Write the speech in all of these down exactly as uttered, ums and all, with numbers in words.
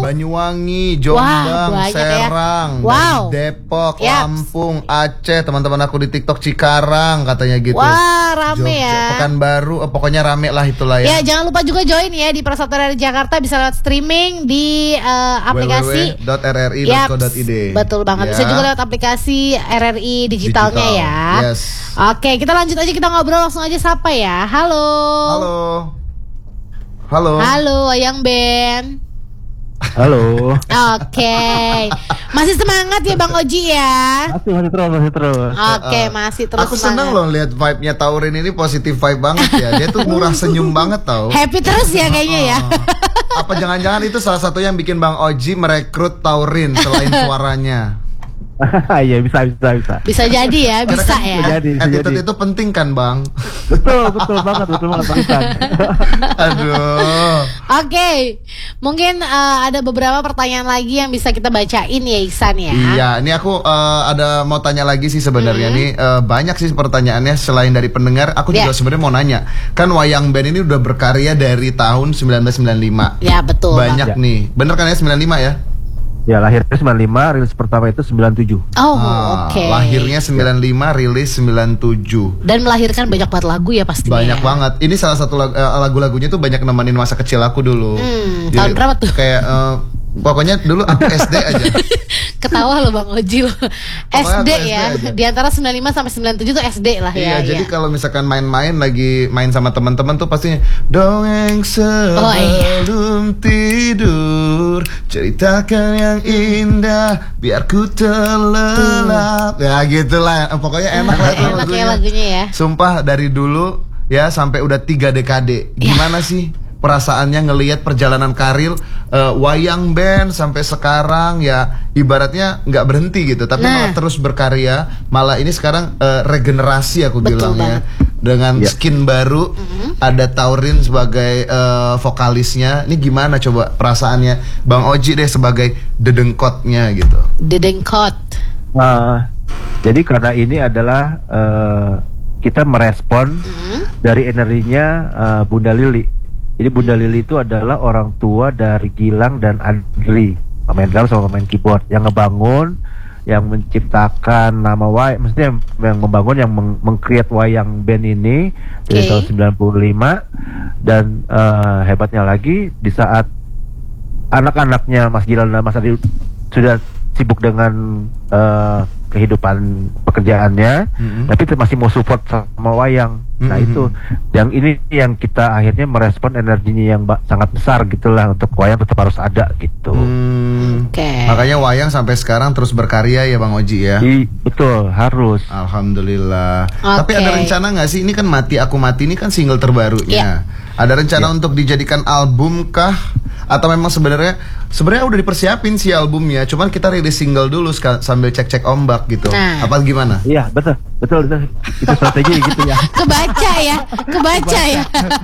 Banyuwangi, Jombang, Wah, Serang, ya. Wow. Depok, Yep. Lampung, Aceh. Teman-teman aku di TikTok Cikarang katanya gitu. Wah, rame Jogja, ya. Pekanbaru, eh, pokoknya rame lah itulah ya. Ya, jangan lupa juga join ya di Persatuan R R I Jakarta, bisa lewat streaming di uh, aplikasi w w w dot r r i dot co dot i d. Yaps, betul banget. Ya. Bisa juga lewat aplikasi R R I digitalnya Digital. ya. Yes. Oke, kita lanjut aja, kita ngobrol langsung aja, sapa ya. Halo. Halo. Halo. Halo, Wayang Ben. Halo. Oke. Masih semangat ya Bang Oji ya? Masih masih terus masih terus. Oke, masih terus Aku seneng semangat. loh lihat vibe-nya Taurin ini positif vibe banget ya. Dia tuh murah senyum banget tau. Happy terus ya kayaknya ya. Apa jangan-jangan itu salah satu yang bikin Bang Oji merekrut Taurin selain suaranya? Iya bisa bisa bisa. Bisa jadi ya, bisa Karena kan ya. Bisa jadi, bisa Attitude jadi. itu penting kan Bang? Betul betul banget betul banget Bang. Aduh. Oke, mungkin uh, ada beberapa pertanyaan lagi yang bisa kita bacain ya Iksan ya. Iya, ini aku uh, ada mau tanya lagi sih sebenarnya Hmm. nih uh, banyak sih pertanyaannya selain dari pendengar. Aku juga Ya. sebenarnya mau nanya. Kan Wayang Ben ini udah berkarya dari tahun sembilan belas sembilan puluh lima. Ya betul. Banyak Bang. nih. Bener kan ya sembilan puluh lima ya? Ya lahirnya sembilan puluh lima, rilis pertama itu sembilan puluh tujuh. Oh, Ah, oke. Lahirnya sembilan puluh lima, rilis sembilan puluh tujuh. Dan melahirkan banyak banget lagu ya pastinya. Banyak ya. banget. Ini salah satu lagu, eh, lagu-lagunya tuh banyak nemenin masa kecil aku dulu. Hmm, Jadi, tahun berapa tuh? Kayak eh, pokoknya dulu aku S D aja. Ketawa lo Bang Oji lo. S D aku S D ya. aja. Di antara sembilan puluh lima sampai sembilan puluh tujuh tuh S D lah ya. Iya, jadi ya. kalau misalkan main-main lagi main sama teman-teman tuh pastinya dongeng Oh, iya. sebelum tidur, ceritakan yang indah biar ku terlelap. Ya gitulah, pokoknya enak lah tuh Enak ya lagunya. lagunya ya. Sumpah dari dulu ya sampai udah tiga dekade. Gimana sih perasaannya ngelihat perjalanan karir eh, Wayang Ben sampai sekarang ya ibaratnya nggak berhenti gitu, tapi Nah. malah terus berkarya. Malah ini sekarang eh, regenerasi aku Betul bilangnya banget. dengan Ya. skin baru. Ada Taurin sebagai eh, vokalisnya. Ini gimana coba perasaannya Bang Oji deh sebagai dedengkotnya gitu. Dedengkot. Nah, jadi karena ini adalah eh, kita merespon Hmm. dari energinya eh, Bunda Lili. Jadi Bunda Lili itu adalah orang tua dari Gilang dan Andri, pemain drum sama pemain keyboard yang ngebangun, yang menciptakan nama Wayang, maksudnya yang, yang membangun, yang meng- meng-create Wayang Band ini dari Oke. tahun sembilan puluh lima. Dan eh, hebatnya lagi di saat anak-anaknya Mas Gilang dan Mas Andri sudah sibuk dengan eh, kehidupan pekerjaannya, Mhm. tapi itu masih mau support sama Wayang. Nah Mhm. itu yang ini yang kita akhirnya merespon energinya yang ba- sangat besar gitulah, untuk Wayang tetap harus ada gitu. Hmm. Oke. Makanya Wayang sampai sekarang terus berkarya ya Bang Oji ya. I, betul harus. Alhamdulillah. Oke. Tapi ada rencana nggak sih? Ini kan Mati Aku Mati ini kan single terbarunya. Iya. Ada rencana Iya. untuk dijadikan album kah? Atau memang sebenarnya sebenarnya udah dipersiapin sih albumnya, cuman kita rilis single dulu ska- sambil cek-cek ombak gitu. Nah. Apa gimana? Iya betul betul betul. Itu strategi gitu ya. Kebaca ya, kebaca ya.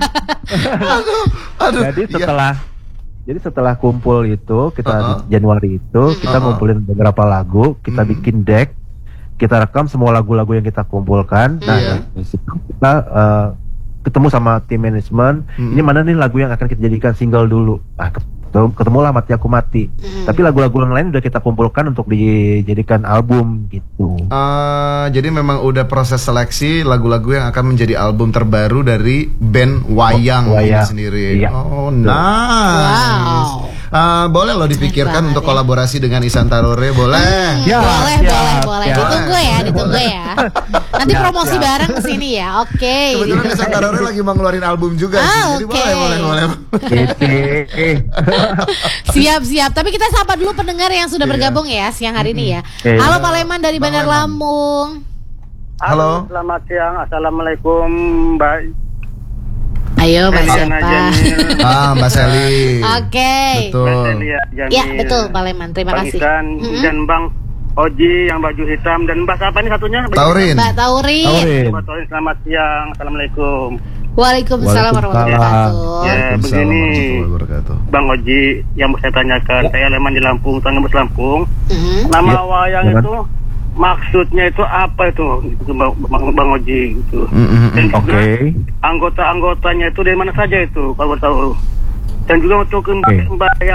Aduh. Jadi iya. setelah jadi setelah kumpul itu kita Uh-uh. di Januari itu kita Uh-uh. ngumpulin beberapa lagu, kita Hmm. bikin deck, kita rekam semua lagu-lagu yang kita kumpulkan. Nah, Iya. dari situ kita eh, ketemu sama tim manajemen. Hmm. Ini mana nih lagu yang akan kita jadikan single dulu. Nah, ketemu, ketemulah Mati Aku Mati. Hmm. Tapi lagu-lagu yang lain udah kita kumpulkan untuk dijadikan album gitu. Eh, jadi memang udah proses seleksi lagu-lagu yang akan menjadi album terbaru dari band Wayang, Oh, ini Wayang. sendiri. Iya. Oh, nice. Wow. Eh, boleh loh dipikirkan Keren untuk banget ya. kolaborasi dengan Isan Tarore, boleh. Ya, boleh, siap, boleh, boleh. siap. Ditunggu ya, ditunggu ya. Nanti Siap, promosi siap. bareng kesini ya. Oke. Kebetulan Isan Tarore lagi mau ngeluarin album juga sih. Ah, Jadi oke. boleh, boleh, boleh. Gitu. Siap, siap. Tapi kita sapa dulu pendengar yang sudah Iya. bergabung ya siang hari ini ya. Oke. Halo Pak Leman dari Bang Bandar Leman. Lampung. Halo. Selamat siang. Assalamualaikum, Mbak. Ayo Mbak Eliana siapa? Jamil. Ah, Mbak Sally. Oke. Betul. Mbak Celia Jamil. Ya betul Pak Leman. Terima Bang kasih. Isan Mm-mm. dan Bang Oji yang baju hitam dan Mbak siapa ini satunya? Taurin. Mbak Taurin. Taurin. Mbak Taurin, selamat siang. Assalamualaikum. Waalaikumsalam warahmatullahi wabarakatuh. Ya, Waalaikumsalam begini. warahmatullahi wabarakatuh. Bang Oji yang mau saya tanyakan, saya Leman di Lampung, Tuan Gembus Lampung. Mhm. Nama Ya, wayang Leman. itu maksudnya itu apa itu? Itu Bang, Bang, Bang Oji gitu. Mm, mm, Dan mm. juga Oke. anggota-anggotanya itu dari mana saja itu kalau tahu. Dan juga untuk Mbak, Oke. Mbak yang